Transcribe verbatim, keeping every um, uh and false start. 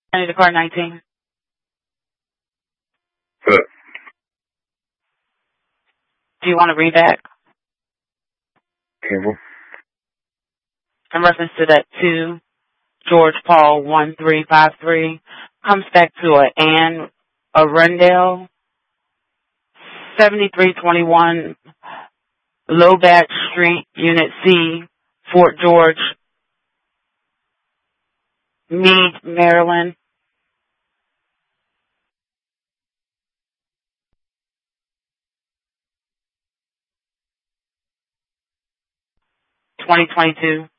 I need a car nineteen. Good. Do you want to read back? Careful. In reference to that two, George Paul one three five three comes back to a Anne Arundel, seventy-three twenty-one Lobat Street, Unit C, Fort George, Meade, Maryland. twenty twenty-two.